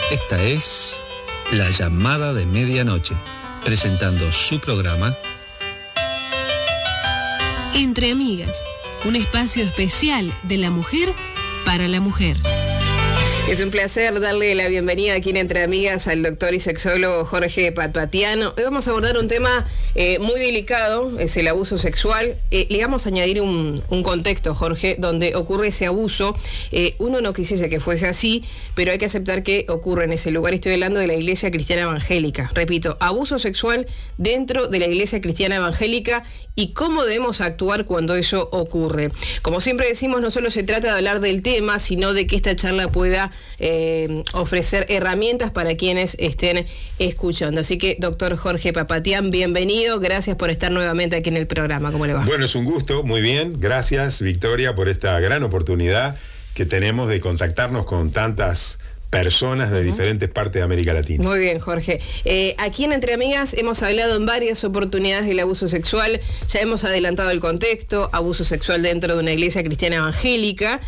Esta es La Llamada de Medianoche, presentando su programa Entre Amigas, un espacio especial de la mujer para la mujer. Es un placer darle la bienvenida aquí en Entre Amigas al doctor y sexólogo Jorge Patpatian. Hoy vamos a abordar un tema muy delicado, es el abuso sexual. Le vamos a añadir un contexto, Jorge, donde ocurre ese abuso. Uno no quisiese que fuese así, pero hay que aceptar que ocurre en ese lugar. Estoy hablando de la Iglesia Cristiana Evangélica. Repito, abuso sexual dentro de la Iglesia Cristiana Evangélica y cómo debemos actuar cuando eso ocurre. Como siempre decimos, no solo se trata de hablar del tema, sino de que esta charla pueda ofrecer herramientas para quienes estén escuchando. Así que, doctor Jorge Patpatian, bienvenido, gracias por estar nuevamente aquí en el programa. ¿Cómo le va? Bueno, es un gusto, muy bien, gracias Victoria por esta gran oportunidad que tenemos de contactarnos con tantas personas de diferentes partes de América Latina. Muy bien, Jorge. Aquí en Entre Amigas hemos hablado en varias oportunidades del abuso sexual, ya hemos adelantado el contexto, abuso sexual dentro de una iglesia cristiana evangélica,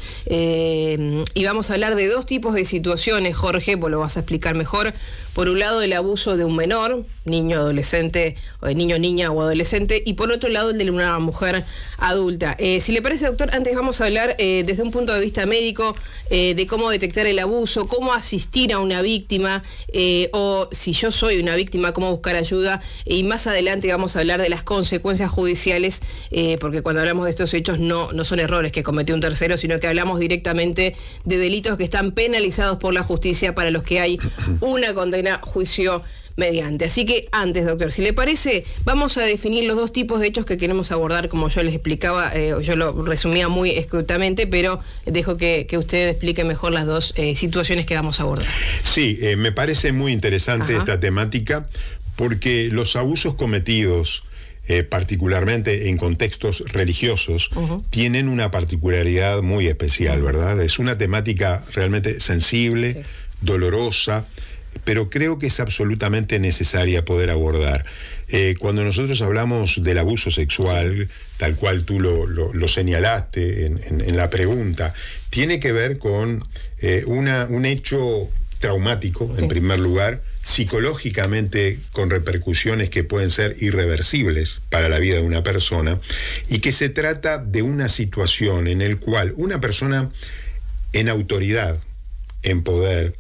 y vamos a hablar de dos tipos de situaciones, Jorge, vos lo vas a explicar mejor. Por un lado, el abuso de un menor, niño, adolescente, o de niño, niña o adolescente, y por otro lado, el de una mujer adulta. Si le parece, doctor, antes vamos a hablar desde un punto de vista médico de cómo detectar el abuso, cómo asistir a una víctima, o si yo soy una víctima, cómo buscar ayuda, y más adelante vamos a hablar de las consecuencias judiciales, porque cuando hablamos de estos hechos no son errores que cometió un tercero, sino que hablamos directamente de delitos que están penalizados por la justicia, para los que hay una condena, juicio mediante. Así que antes, doctor, si le parece, vamos a definir los dos tipos de hechos que queremos abordar, como yo les explicaba, yo lo resumía muy escuetamente, pero dejo que usted explique mejor las dos situaciones que vamos a abordar. Sí, me parece muy interesante esta temática, porque los abusos cometidos, particularmente en contextos religiosos, tienen una particularidad muy especial, ¿verdad? Es una temática realmente sensible, dolorosa, pero creo que es absolutamente necesaria poder abordar. Cuando nosotros hablamos del abuso sexual, tal cual tú lo señalaste en la pregunta, tiene que ver con un hecho traumático, en primer lugar, psicológicamente con repercusiones que pueden ser irreversibles para la vida de una persona, y que se trata de una situación en la cual una persona en autoridad, en poder,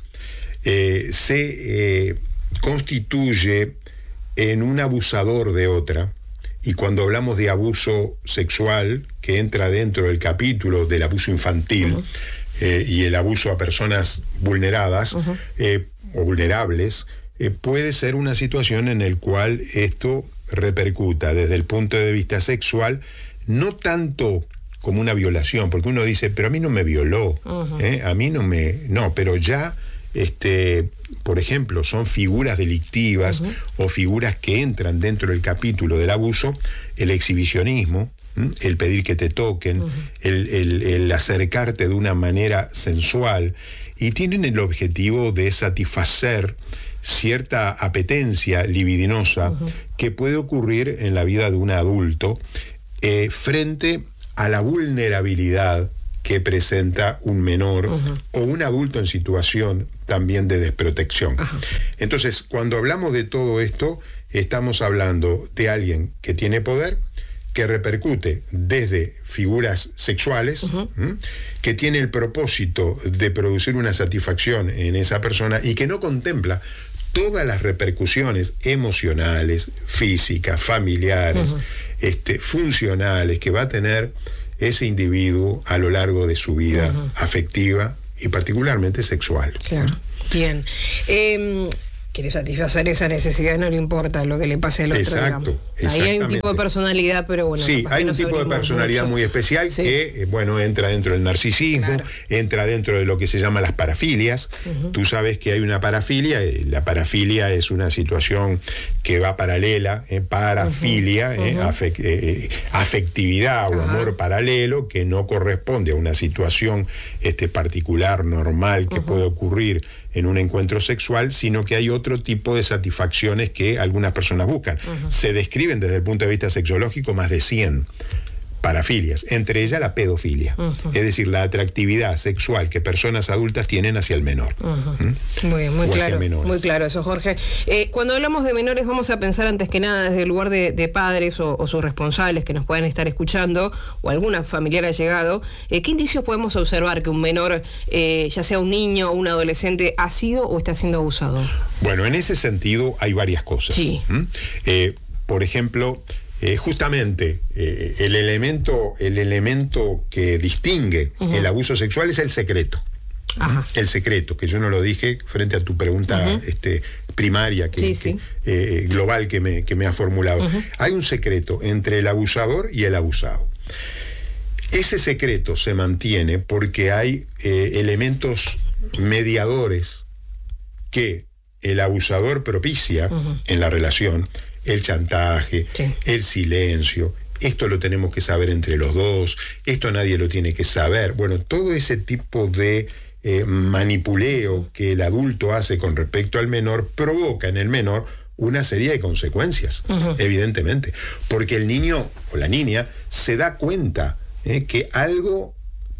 se constituye en un abusador de otra. Y cuando hablamos de abuso sexual, que entra dentro del capítulo del abuso infantil, y el abuso a personas vulneradas o vulnerables, puede ser una situación en la cual esto repercuta desde el punto de vista sexual, no tanto como una violación, porque uno dice, pero a mí no me violó, a mí no me... No, pero ya... por ejemplo, son figuras delictivas o figuras que entran dentro del capítulo del abuso, el exhibicionismo, el pedir que te toquen, el acercarte de una manera sensual, y tienen el objetivo de satisfacer cierta apetencia libidinosa que puede ocurrir en la vida de un adulto frente a la vulnerabilidad que presenta un menor o un adulto en situación también de desprotección. Entonces, cuando hablamos de todo esto, estamos hablando de alguien que tiene poder, que repercute desde figuras sexuales, que tiene el propósito de producir una satisfacción en esa persona y que no contempla todas las repercusiones emocionales, físicas, familiares, funcionales que va a tener ese individuo a lo largo de su vida afectiva y particularmente sexual. Claro, bien. Quiere satisfacer esa necesidad, no le importa lo que le pase al otro. Exacto. Ahí hay un tipo de personalidad, pero bueno. Sí, hay un tipo de personalidad muy especial que, entra dentro del narcisismo, entra dentro de lo que se llama las parafilias. Tú sabes que hay una parafilia, la parafilia es una situación que va paralela, parafilia, afectividad o amor paralelo, que no corresponde a una situación particular, normal, que puede ocurrir en un encuentro sexual, sino que hay otro tipo de satisfacciones que algunas personas buscan. Se describen desde el punto de vista sexológico más de 100, parafilias, entre ellas la pedofilia, es decir, la atractividad sexual que personas adultas tienen hacia el menor. Muy claro eso, Jorge. Cuando hablamos de menores vamos a pensar antes que nada desde el lugar de padres o sus responsables que nos puedan estar escuchando o alguna familiar allegado. ¿Qué indicios podemos observar que un menor, ya sea un niño o un adolescente, ha sido o está siendo abusado? Bueno, en ese sentido hay varias cosas. Sí. Por ejemplo, justamente el elemento que distingue el abuso sexual es el secreto. Ajá. El secreto, que yo no lo dije frente a tu pregunta primaria, global que me ha formulado. Hay un secreto entre el abusador y el abusado. Ese secreto se mantiene porque hay elementos mediadores que el abusador propicia en la relación. El chantaje, el silencio, esto lo tenemos que saber entre los dos, esto nadie lo tiene que saber. Bueno, todo ese tipo de manipuleo que el adulto hace con respecto al menor provoca en el menor una serie de consecuencias, evidentemente, porque el niño o la niña se da cuenta que algo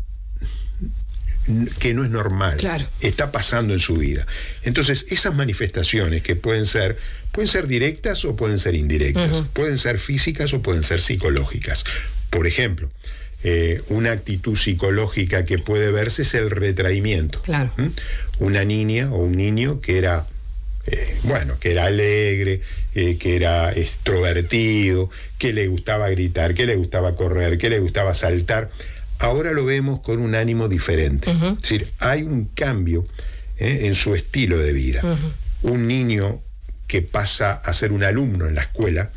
que no es normal está pasando en su vida. Entonces, esas manifestaciones que pueden ser directas o pueden ser indirectas, pueden ser físicas o pueden ser psicológicas. Por ejemplo, una actitud psicológica que puede verse es el retraimiento. Claro. Una niña o un niño que era que era alegre, que era extrovertido, que le gustaba gritar, que le gustaba correr, que le gustaba saltar, ahora lo vemos con un ánimo diferente. Es decir, hay un cambio en su estilo de vida. Un niño que pasa a ser un alumno en la escuela,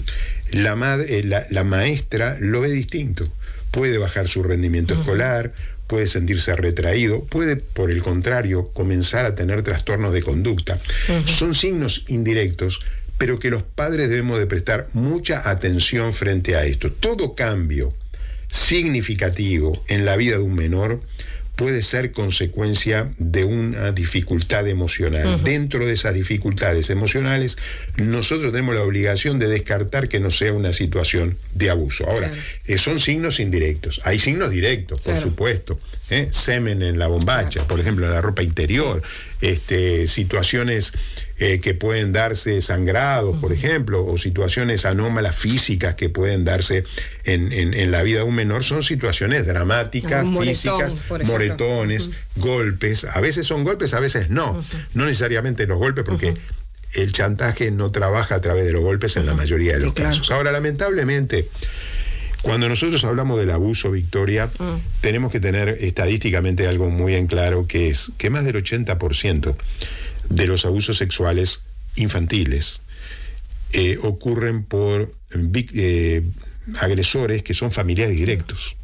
la maestra lo ve distinto. Puede bajar su rendimiento escolar, puede sentirse retraído, puede, por el contrario, comenzar a tener trastornos de conducta. Son signos indirectos, pero que los padres debemos de prestar mucha atención frente a esto. Todo cambio significativo en la vida de un menor puede ser consecuencia de una dificultad emocional. Dentro de esas dificultades emocionales, nosotros tenemos la obligación de descartar que no sea una situación de abuso. Ahora, son signos indirectos. Hay signos directos, por supuesto. Semen en la bombacha, por ejemplo, en la ropa interior. Situaciones que pueden darse sangrados, por ejemplo, o situaciones anómalas físicas que pueden darse en la vida de un menor, son situaciones dramáticas, físicas, moretones, golpes. A veces son golpes, a veces no. No necesariamente los golpes, porque el chantaje no trabaja a través de los golpes en la mayoría de los casos. Ahora, lamentablemente, cuando nosotros hablamos del abuso, Victoria, tenemos que tener estadísticamente algo muy en claro, que es que más del 80% de los abusos sexuales infantiles ocurren por agresores que son familiares directos.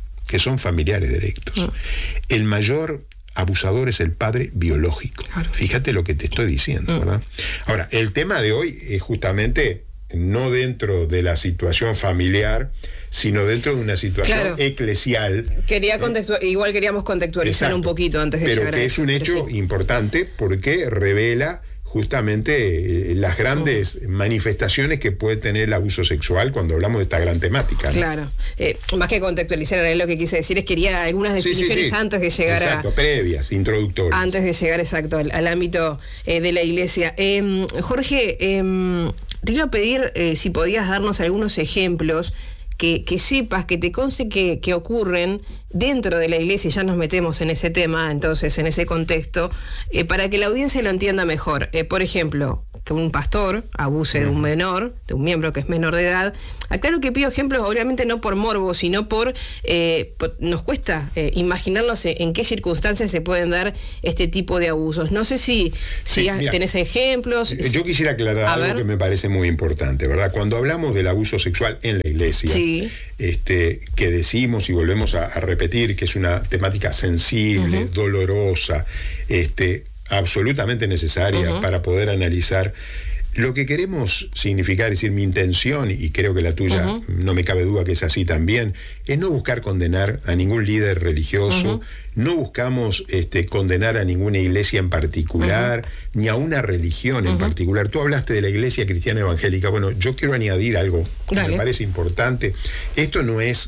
El mayor abusador es el padre biológico. Fíjate lo que te estoy diciendo, ¿verdad? Ahora, el tema de hoy es justamente no dentro de la situación familiar, sino dentro de una situación eclesial. Igual queríamos contextualizar un poquito antes de llegar a eso. Pero que es un hecho importante porque revela justamente las grandes manifestaciones que puede tener el abuso sexual cuando hablamos de esta gran temática, ¿no? Claro. Más que contextualizar, lo que quise decir es que quería algunas definiciones antes de llegar previas, introductorias. Antes de llegar, al ámbito de la iglesia. Jorge, te iba a pedir si podías darnos algunos ejemplos que sepas, que te conste que ocurren dentro de la iglesia, y ya nos metemos en ese tema, entonces, en ese contexto, para que la audiencia lo entienda mejor. Por ejemplo, que un pastor abuse de un menor, de un miembro que es menor de edad. Aclaro que pido ejemplos, obviamente no por morbo, sino por nos cuesta imaginarnos en qué circunstancias se pueden dar este tipo de abusos. No sé si tenés ejemplos. Yo quisiera aclarar algo que me parece muy importante, ¿verdad? Cuando hablamos del abuso sexual en la iglesia, que decimos y volvemos a repetir que es una temática sensible, dolorosa, absolutamente necesaria para poder analizar. Lo que queremos significar, es decir, mi intención, y creo que la tuya, no me cabe duda que es así también, es no buscar condenar a ningún líder religioso, no buscamos condenar a ninguna iglesia en particular, ni a una religión en particular. Tú hablaste de la Iglesia Cristiana Evangélica. Bueno, yo quiero añadir algo que me parece importante. Esto no es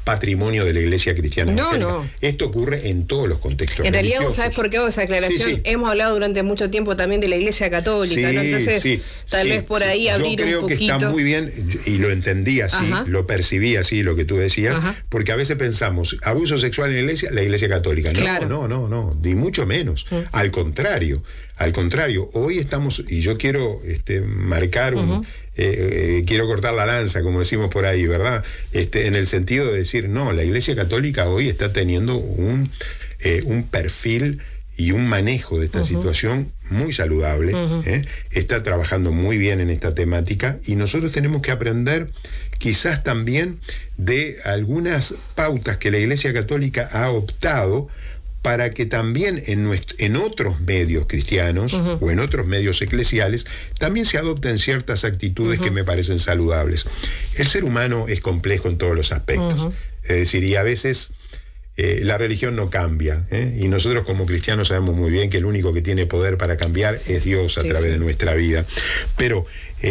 patrimonio de la Iglesia Cristiana Evangélica. No. Esto ocurre en todos los contextos En realidad, religiosos. ¿sabes por qué hago esa aclaración? Sí. Hemos hablado durante mucho tiempo también de la Iglesia Católica, ¿no? Entonces, tal vez por ahí abrir un poquito. Yo creo que está muy bien, y lo entendí así, lo percibí así, lo que tú decías, porque a veces pensamos, abuso sexual en la Iglesia Católica. No, claro. no, ni mucho menos. Al contrario, hoy estamos, y yo quiero marcar quiero cortar la lanza, como decimos por ahí, ¿verdad? En el sentido de decir, no, la Iglesia Católica hoy está teniendo un perfil y un manejo de esta situación muy saludable, está trabajando muy bien en esta temática, y nosotros tenemos que aprender quizás también de algunas pautas que la Iglesia Católica ha optado para que también en otros medios cristianos o en otros medios eclesiales también se adopten ciertas actitudes que me parecen saludables. El ser humano es complejo en todos los aspectos, es decir, y a veces la religión no cambia, y nosotros como cristianos sabemos muy bien que el único que tiene poder para cambiar es Dios a través de nuestra vida, pero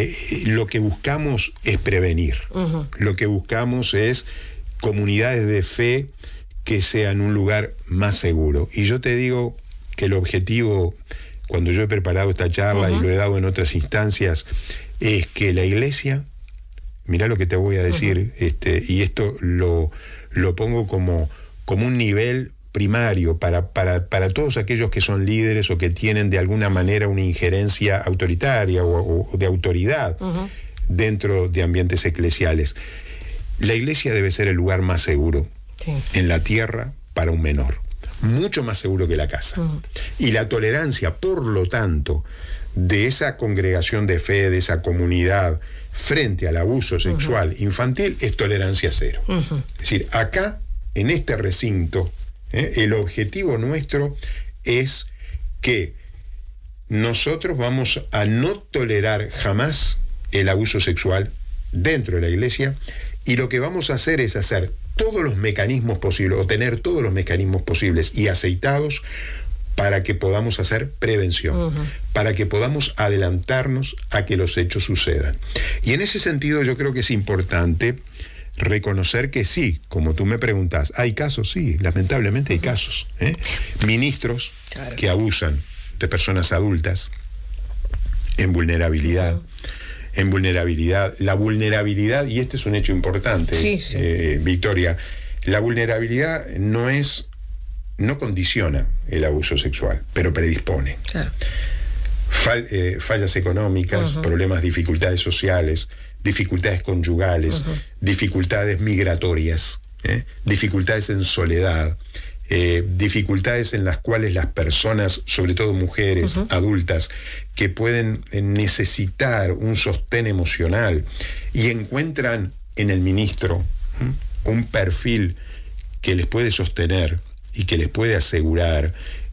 lo que buscamos es prevenir, lo que buscamos es comunidades de fe que sean un lugar más seguro. Y yo te digo que el objetivo, cuando yo he preparado esta charla y lo he dado en otras instancias, es que la Iglesia, mirá lo que te voy a decir, y esto lo pongo como un nivel primario para todos aquellos que son líderes o que tienen de alguna manera una injerencia autoritaria o de autoridad dentro de ambientes eclesiales. La Iglesia debe ser el lugar más seguro en la tierra para un menor, mucho más seguro que la casa. Y la tolerancia, por lo tanto, de esa congregación de fe, de esa comunidad, frente al abuso sexual infantil, es tolerancia cero. Es decir, acá, en este recinto, el objetivo nuestro es que nosotros vamos a no tolerar jamás el abuso sexual dentro de la Iglesia, y lo que vamos a hacer es hacer todos los mecanismos posibles, o tener todos los mecanismos posibles y aceitados para que podamos hacer prevención, para que podamos adelantarnos a que los hechos sucedan. Y en ese sentido yo creo que es importante reconocer que sí, como tú me preguntas, hay casos, sí, lamentablemente hay casos. Ministros que abusan de personas adultas en vulnerabilidad. La vulnerabilidad, y este es un hecho importante, Victoria, la vulnerabilidad no condiciona el abuso sexual, pero predispone. Claro. Fallas económicas, problemas, dificultades sociales, dificultades conyugales, dificultades migratorias, dificultades en soledad, dificultades en las cuales las personas, sobre todo mujeres adultas, que pueden necesitar un sostén emocional y encuentran en el ministro un perfil que les puede sostener y que les puede asegurar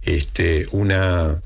una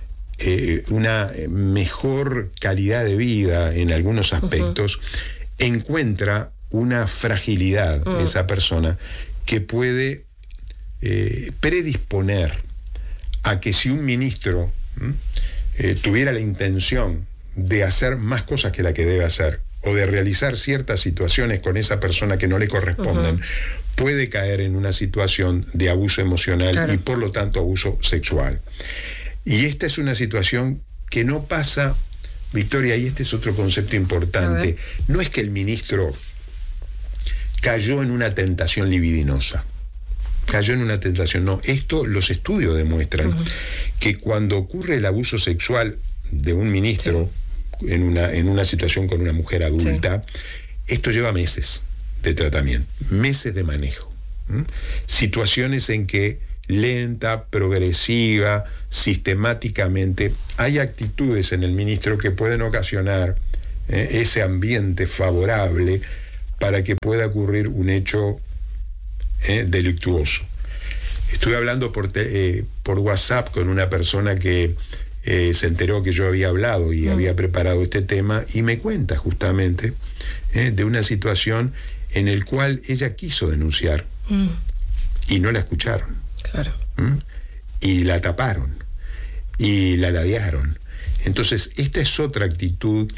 mejor calidad de vida en algunos aspectos, encuentra una fragilidad esa persona que puede predisponer a que si un ministro tuviera la intención de hacer más cosas que la que debe hacer, o de realizar ciertas situaciones con esa persona que no le corresponden, puede caer en una situación de abuso emocional y por lo tanto abuso sexual. Y esta es una situación que no pasa, Victoria, y este es otro concepto importante, no es que el ministro cayó en una tentación libidinosa. Cayó en una tentación, no. Esto los estudios demuestran que cuando ocurre el abuso sexual de un ministro en una situación con una mujer adulta, esto lleva meses de tratamiento, meses de manejo. Situaciones en que lenta, progresiva, sistemáticamente hay actitudes en el ministro que pueden ocasionar ese ambiente favorable para que pueda ocurrir un hecho delictuoso. Estuve hablando por WhatsApp con una persona que se enteró que yo había hablado y había preparado este tema, y me cuenta justamente de una situación en la cual ella quiso denunciar y no la escucharon. Claro. Y la taparon y la ladearon. Entonces, esta es otra actitud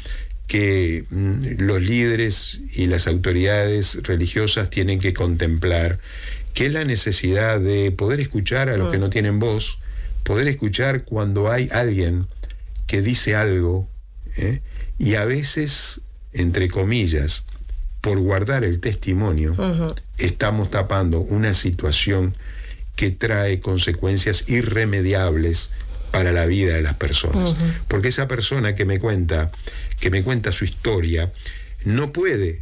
que los líderes y las autoridades religiosas tienen que contemplar, que es la necesidad de poder escuchar a los que no tienen voz, poder escuchar cuando hay alguien que dice algo, y a veces, entre comillas, por guardar el testimonio, estamos tapando una situación que trae consecuencias irremediables para la vida de las personas. Porque esa persona que me cuenta su historia, no puede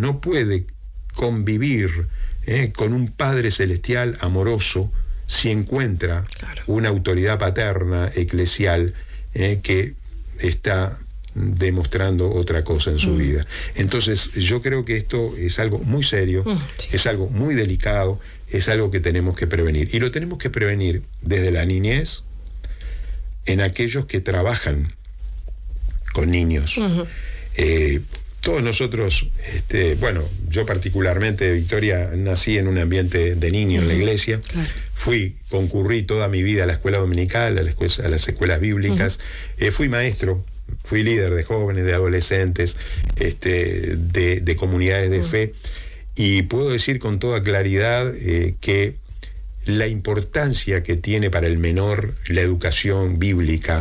convivir con un Padre Celestial amoroso si encuentra una autoridad paterna, eclesial, que está demostrando otra cosa en su vida. Entonces, yo creo que esto es algo muy serio, es algo muy delicado, es algo que tenemos que prevenir. Y lo tenemos que prevenir desde la niñez, en aquellos que trabajan con niños. Todos nosotros, yo particularmente, Victoria, nací en un ambiente de niño en la iglesia. Concurrí toda mi vida a la escuela dominical, a las escuelas bíblicas. Fui maestro, fui líder de jóvenes, de adolescentes, de comunidades de fe. Y puedo decir con toda claridad que la importancia que tiene para el menor la educación bíblica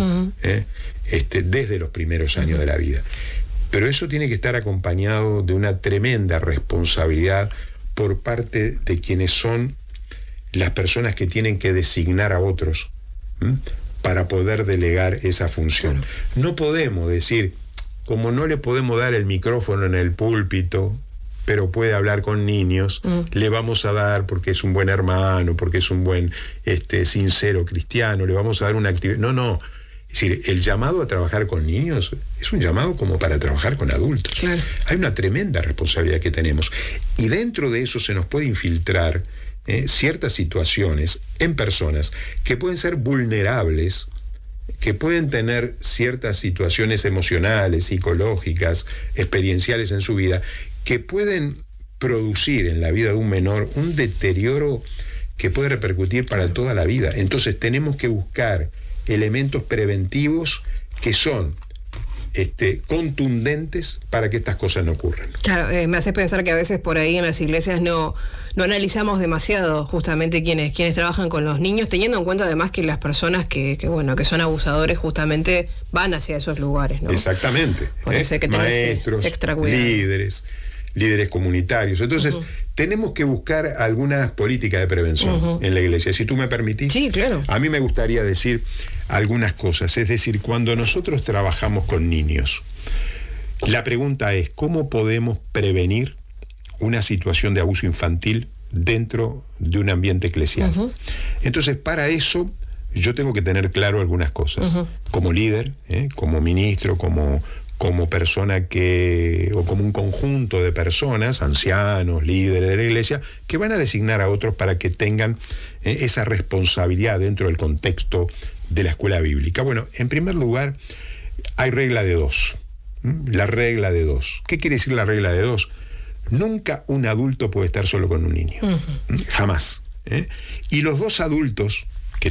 desde los primeros años de la vida. Pero eso tiene que estar acompañado de una tremenda responsabilidad por parte de quienes son las personas que tienen que designar a otros para poder delegar esa función. No podemos decir, como no le podemos dar el micrófono en el púlpito, pero puede hablar con niños, le vamos a dar, porque es un buen hermano, porque es un buen sincero cristiano, le vamos a dar una actividad. No. Es decir, el llamado a trabajar con niños es un llamado como para trabajar con adultos. Hay una tremenda responsabilidad que tenemos. Y dentro de eso se nos puede infiltrar ciertas situaciones en personas que pueden ser vulnerables, que pueden tener ciertas situaciones emocionales, psicológicas, experienciales en su vida, que pueden producir en la vida de un menor un deterioro que puede repercutir para toda la vida. Entonces tenemos que buscar elementos preventivos que son contundentes para que estas cosas no ocurran. Claro, me hace pensar que a veces por ahí en las iglesias no analizamos demasiado justamente quienes trabajan con los niños, teniendo en cuenta además que las personas que son abusadores justamente van hacia esos lugares, ¿no? Exactamente. Por eso hay que tener maestros, extra cuidado. Líderes comunitarios. Entonces, tenemos que buscar algunas políticas de prevención en la iglesia. Si tú me permitís, sí, claro. A mí me gustaría decir algunas cosas. Es decir, cuando nosotros trabajamos con niños, la pregunta es, ¿cómo podemos prevenir una situación de abuso infantil dentro de un ambiente eclesial? Entonces, para eso, yo tengo que tener claro algunas cosas. Como líder, como ministro, como persona o como un conjunto de personas, ancianos, líderes de la iglesia, que van a designar a otros para que tengan esa responsabilidad dentro del contexto de la escuela bíblica. Bueno, en primer lugar, hay regla de 2. La regla de 2. ¿Qué quiere decir la regla de 2? Nunca un adulto puede estar solo con un niño. Jamás. Y los 2 adultos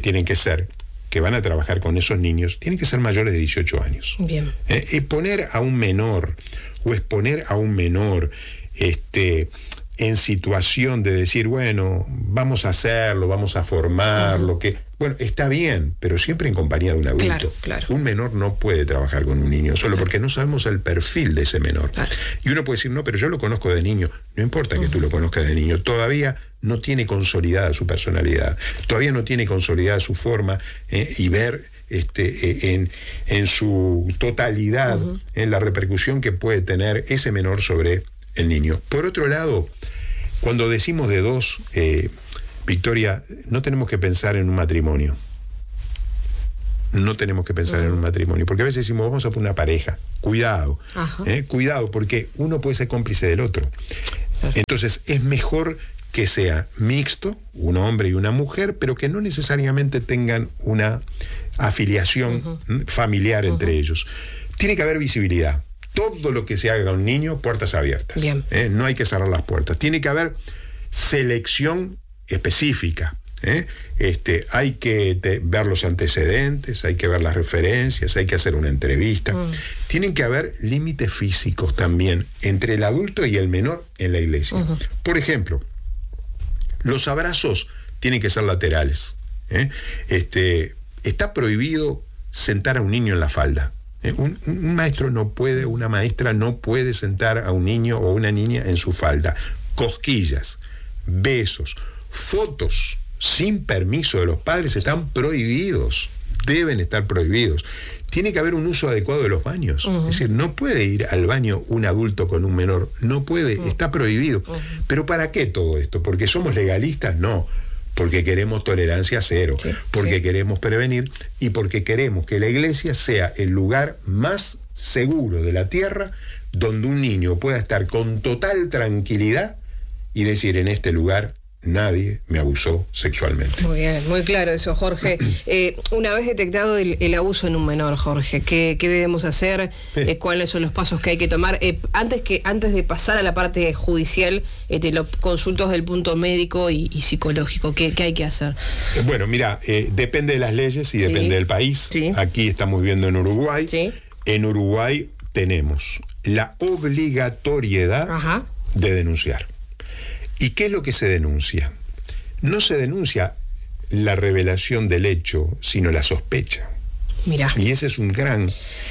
que van a trabajar con esos niños, tienen que ser mayores de 18 años. Bien. Poner a un menor o exponer a un menor en situación de decir, bueno, vamos a hacerlo, vamos a formarlo, está bien, pero siempre en compañía de un adulto. Claro. Un menor no puede trabajar con un niño solo porque no sabemos el perfil de ese menor. Y uno puede decir, no, pero yo lo conozco de niño. No importa que tú lo conozcas de niño, todavía no tiene consolidada su personalidad, todavía no tiene consolidada su forma y ver en su totalidad en la repercusión que puede tener ese menor sobre el niño. Por otro lado, cuando decimos de 2, Victoria, no tenemos que pensar en un matrimonio. No tenemos que pensar en un matrimonio, porque a veces decimos, vamos a poner una pareja. Cuidado, cuidado, porque uno puede ser cómplice del otro. Entonces, es mejor que sea mixto, un hombre y una mujer, pero que no necesariamente tengan una afiliación familiar entre ellos. Tiene que haber visibilidad. Todo lo que se haga a un niño, puertas abiertas. Bien. No hay que cerrar las puertas. Tiene que haber selección específica, Hay que ver los antecedentes, hay que ver las referencias, hay que hacer una entrevista. Tienen que haber límites físicos también entre el adulto y el menor en la iglesia. Por ejemplo, los abrazos tienen que ser laterales. Está prohibido sentar a un niño en la falda. Un maestro no puede, una maestra no puede sentar a un niño o una niña en su falda. Cosquillas, besos, fotos sin permiso de los padres están prohibidos, deben estar prohibidos. Tiene que haber un uso adecuado de los baños. Es decir, no puede ir al baño un adulto con un menor, no puede, está prohibido. ¿Pero para qué todo esto? ¿Porque somos legalistas? No. Porque queremos tolerancia cero, porque queremos prevenir y porque queremos que la iglesia sea el lugar más seguro de la tierra donde un niño pueda estar con total tranquilidad y decir: en este lugar nadie me abusó sexualmente. Muy bien, muy claro eso, Jorge. Una vez detectado el abuso en un menor, Jorge, ¿qué debemos hacer? ¿Cuáles son los pasos que hay que tomar? Antes de pasar a la parte judicial, te lo consulto desde el punto médico y psicológico. ¿Qué hay que hacer? Bueno, mira, depende de las leyes y depende del país. Aquí estamos viendo en Uruguay. En Uruguay tenemos la obligatoriedad de denunciar. ¿Y qué es lo que se denuncia? No se denuncia la revelación del hecho, sino la sospecha. Mirá. Y ese es un gran,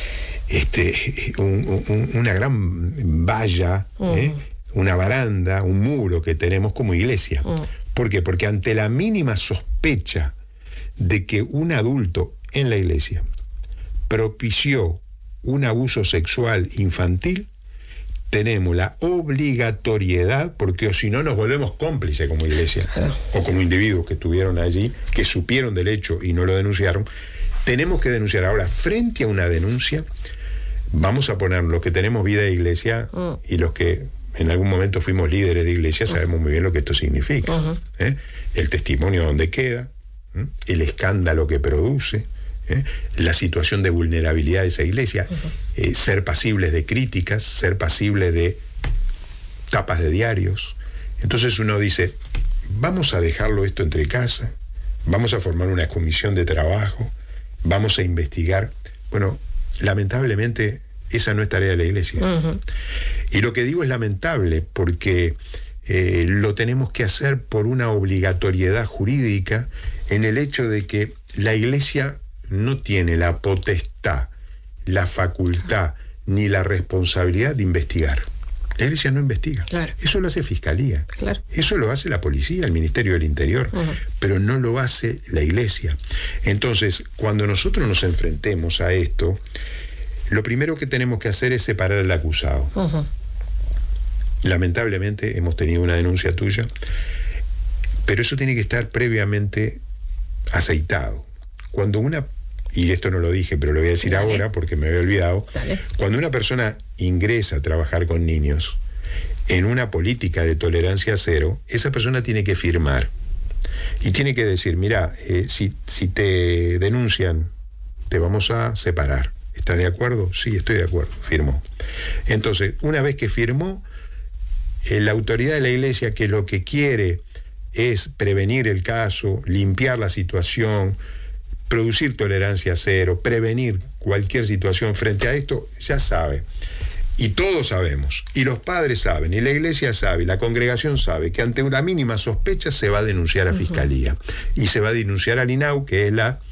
una gran valla, una baranda, un muro que tenemos como iglesia. ¿Por qué? Porque ante la mínima sospecha de que un adulto en la iglesia propició un abuso sexual infantil, tenemos la obligatoriedad, porque o si no nos volvemos cómplices como iglesia, o como individuos que estuvieron allí, que supieron del hecho y no lo denunciaron, tenemos que denunciar. Ahora, frente a una denuncia, vamos a poner los que tenemos vida de iglesia y los que en algún momento fuimos líderes de iglesia, sabemos muy bien lo que esto significa. El testimonio donde queda, el escándalo que produce, la situación de vulnerabilidad de esa iglesia, ser pasibles de críticas, ser pasibles de tapas de diarios. Entonces uno dice: vamos a dejarlo esto entre casa, vamos a formar una comisión de trabajo, vamos a investigar. Bueno, lamentablemente esa no es tarea de la iglesia. Y lo que digo es lamentable porque lo tenemos que hacer por una obligatoriedad jurídica, en el hecho de que la iglesia no tiene la potestad, la facultad ni la responsabilidad de investigar. La iglesia no investiga. Eso lo hace Fiscalía. Eso lo hace la policía, el Ministerio del Interior. Pero no lo hace la iglesia. Entonces, cuando nosotros nos enfrentemos a esto, lo primero que tenemos que hacer es separar al acusado. Lamentablemente hemos tenido una denuncia tuya, pero eso tiene que estar previamente aceitado. Cuando y esto no lo dije, pero lo voy a decir ahora porque me había olvidado. Cuando una persona ingresa a trabajar con niños en una política de tolerancia cero, esa persona tiene que firmar y tiene que decir: mira, si te denuncian, te vamos a separar. ¿Estás de acuerdo? Sí, estoy de acuerdo. Firmó. Entonces, una vez que firmó, la autoridad de la iglesia, que lo que quiere es prevenir el caso, limpiar la situación, producir tolerancia cero, prevenir cualquier situación frente a esto, ya sabe. Y todos sabemos, y los padres saben, y la iglesia sabe, y la congregación sabe, que ante una mínima sospecha se va a denunciar a Fiscalía. Y se va a denunciar al INAU, que es la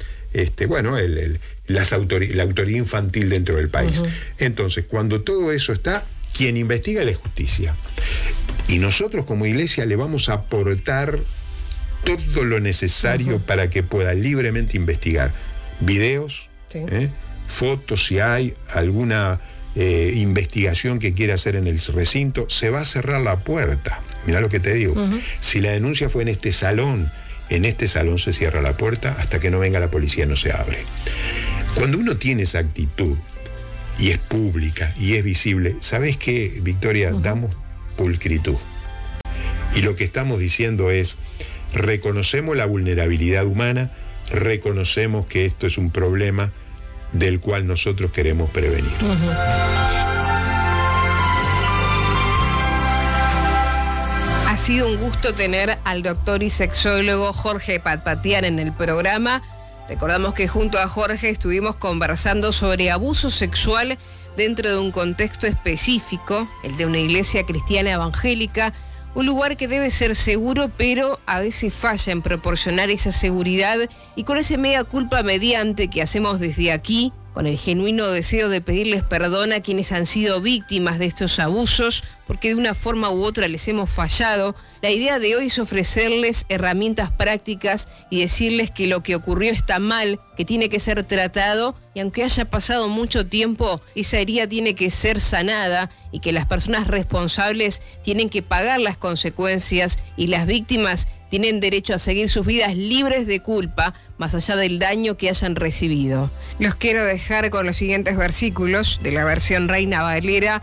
autoridad infantil dentro del país. Entonces, cuando todo eso está, quien investiga es la justicia. Y nosotros como iglesia le vamos a aportar todo lo necesario para que pueda libremente investigar. Videos, fotos, si hay alguna investigación que quiera hacer en el recinto, se va a cerrar la puerta. Mirá lo que te digo. Si la denuncia fue en este salón se cierra la puerta, hasta que no venga la policía no se abre. Cuando uno tiene esa actitud y es pública y es visible, ¿sabes qué, Victoria? Damos pulcritud. Y lo que estamos diciendo es: reconocemos la vulnerabilidad humana, reconocemos que esto es un problema del cual nosotros queremos prevenir. sido un gusto tener al doctor y sexólogo Jorge Patpatian en el programa. Recordamos que junto a Jorge estuvimos conversando sobre abuso sexual dentro de un contexto específico, el de una iglesia cristiana evangélica, un lugar que debe ser seguro, pero a veces falla en proporcionar esa seguridad, y con ese mea culpa mediante que hacemos desde aquí, con el genuino deseo de pedirles perdón a quienes han sido víctimas de estos abusos, porque de una forma u otra les hemos fallado. La idea de hoy es ofrecerles herramientas prácticas y decirles que lo que ocurrió está mal, que tiene que ser tratado, y aunque haya pasado mucho tiempo, esa herida tiene que ser sanada y que las personas responsables tienen que pagar las consecuencias y las víctimas tienen derecho a seguir sus vidas libres de culpa, más allá del daño que hayan recibido. Los quiero dejar con los siguientes versículos de la versión Reina Valera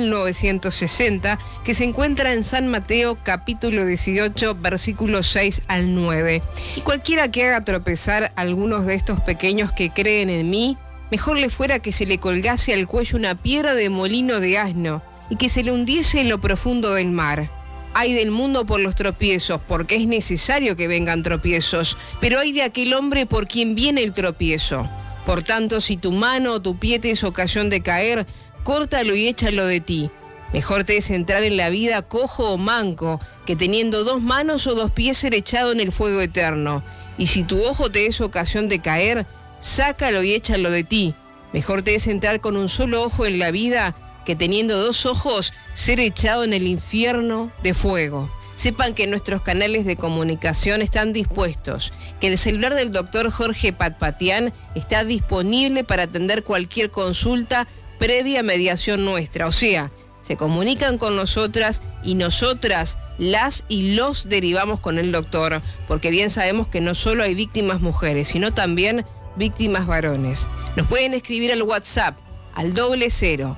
1960, que se encuentra en San Mateo capítulo 18, versículos 6 al 9. Y cualquiera que haga tropezar a algunos de estos pequeños que creen en mí, mejor le fuera que se le colgase al cuello una piedra de molino de asno y que se le hundiese en lo profundo del mar. Ay del mundo por los tropiezos, porque es necesario que vengan tropiezos, pero ay de aquel hombre por quien viene el tropiezo. Por tanto, si tu mano o tu pie te es ocasión de caer, córtalo y échalo de ti. Mejor te es entrar en la vida cojo o manco, que teniendo 2 manos o 2 pies ser echado en el fuego eterno. Y si tu ojo te es ocasión de caer, sácalo y échalo de ti. Mejor te es entrar con un solo ojo en la vida, que teniendo 2 ojos, ser echado en el infierno de fuego. Sepan que nuestros canales de comunicación están dispuestos, que el celular del doctor Jorge Patpatian está disponible para atender cualquier consulta previa mediación nuestra. O sea, se comunican con nosotras y nosotras las y los derivamos con el doctor, porque bien sabemos que no solo hay víctimas mujeres, sino también víctimas varones. Nos pueden escribir al WhatsApp al 00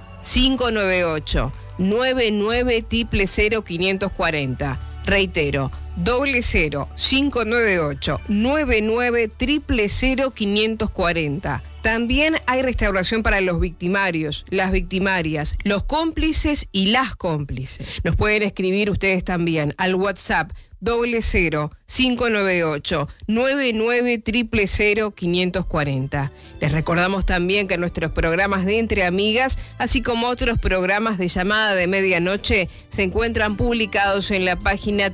598 99 000 540. Reitero, 00 598 99 000 540. También hay restauración para los victimarios, las victimarias, los cómplices y las cómplices. Nos pueden escribir ustedes también al WhatsApp 00 598 99 000 540. Les recordamos también que nuestros programas de Entre Amigas, así como otros programas de llamada de medianoche, se encuentran publicados en la página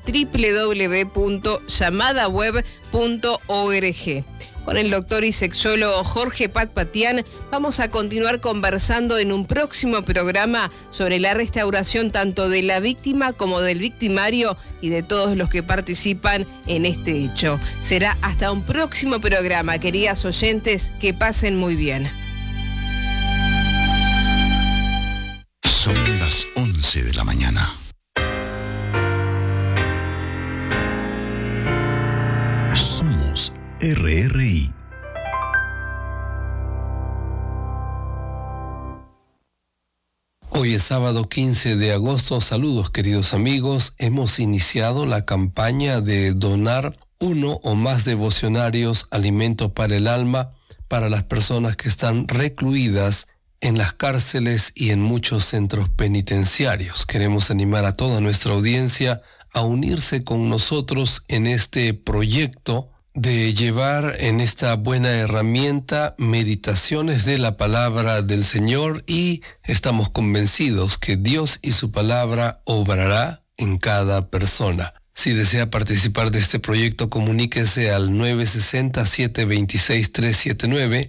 www.llamadaweb.org. Con el doctor y sexólogo Jorge Patpatian vamos a continuar conversando en un próximo programa sobre la restauración tanto de la víctima como del victimario y de todos los que participan en este hecho. Será hasta un próximo programa, queridas oyentes, que pasen muy bien. Son las 11 de la mañana. Somos RRI. Hoy es sábado 15 de agosto. Saludos, queridos amigos. Hemos iniciado la campaña de donar 1 o más devocionarios, alimento para el alma, para las personas que están recluidas en las cárceles y en muchos centros penitenciarios. Queremos animar a toda nuestra audiencia a unirse con nosotros en este proyecto de llevar en esta buena herramienta meditaciones de la palabra del Señor, y estamos convencidos que Dios y su palabra obrará en cada persona. Si desea participar de este proyecto, comuníquese al 960-726-379,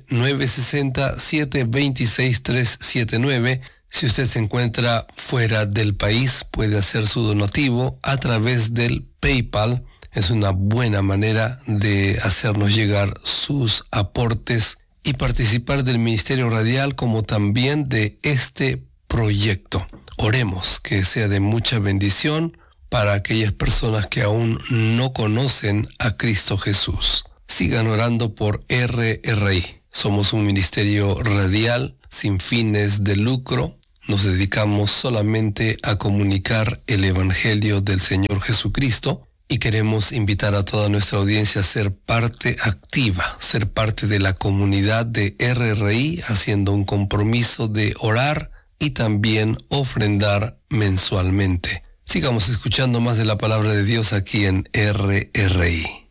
960-726-379. Si usted se encuentra fuera del país, puede hacer su donativo a través del PayPal. Es una buena manera de hacernos llegar sus aportes y participar del Ministerio Radial, como también de este proyecto. Oremos que sea de mucha bendición para aquellas personas que aún no conocen a Cristo Jesús. Sigan orando por RRI. Somos un ministerio radial sin fines de lucro. Nos dedicamos solamente a comunicar el Evangelio del Señor Jesucristo. Y queremos invitar a toda nuestra audiencia a ser parte activa, ser parte de la comunidad de RRI, haciendo un compromiso de orar y también ofrendar mensualmente. Sigamos escuchando más de la palabra de Dios aquí en RRI.